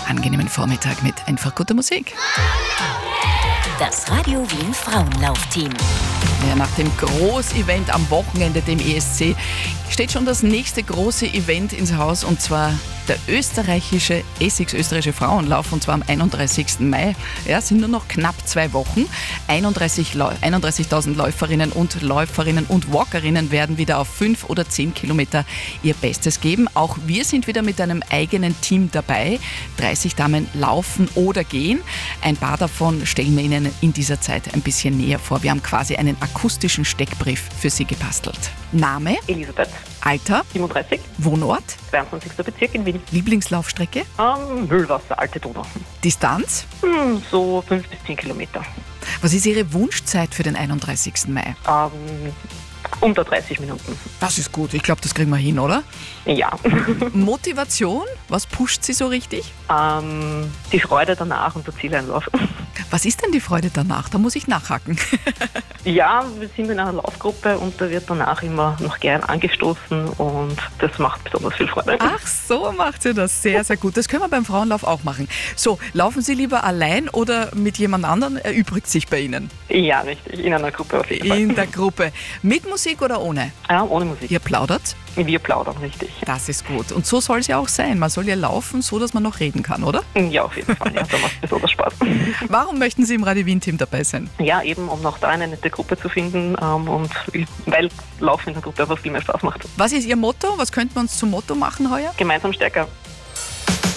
angenehmen Vormittag mit einfach guter Musik. Das Radio Wien Frauenlaufteam. Ja, nach dem Großevent am Wochenende, dem ESC, steht schon das nächste große Event ins Haus, und zwar der Essex österreichische Frauenlauf, und zwar am 31. Mai. Ja, sind nur noch knapp 2 Wochen. 31.000 Läuferinnen und Walkerinnen werden wieder auf 5 oder 10 Kilometer ihr Bestes geben. Auch wir sind wieder mit einem eigenen Team dabei. 30 Damen laufen oder gehen. Ein paar davon stellen wir Ihnen in dieser Zeit ein bisschen näher vor. Wir haben quasi einen akustischen Steckbrief für Sie gebastelt. Name? Elisabeth. Alter? 37. Wohnort? 22. Bezirk in Wien. Lieblingslaufstrecke? Mühlwasser, Alte Donau. Distanz? So 5 bis 10 Kilometer. Was ist Ihre Wunschzeit für den 31. Mai? Unter 30 Minuten. Das ist gut, ich glaube, das kriegen wir hin, oder? Ja. Motivation? Was pusht Sie so richtig? Die Freude danach und der Zieleinlauf. Was ist denn die Freude danach? Da muss ich nachhaken. Ja, wir sind in einer Laufgruppe und da wird danach immer noch gern angestoßen und das macht besonders viel Freude. Ach, so macht sie das. Sehr, sehr gut. Das können wir beim Frauenlauf auch machen. So, laufen Sie lieber allein oder mit jemand anderem? Erübrigt sich bei Ihnen? Ja, richtig. In einer Gruppe auf jeden Fall. In der Gruppe. Mit Musik oder ohne? Ja, ohne Musik. Ihr plaudert? Wir plaudern, richtig. Das ist gut. Und so soll es ja auch sein. Man soll ja laufen, so dass man noch reden kann, oder? Ja, auf jeden Fall. Ja, da macht es besonders Spaß. Warum möchten Sie im Radio Wien-Team dabei sein? Ja, eben, um noch da eine nette Gruppe zu finden und weil Laufen in der Gruppe einfach viel mehr Spaß macht. Was ist Ihr Motto? Was könnten wir uns zum Motto machen heuer? Gemeinsam stärker.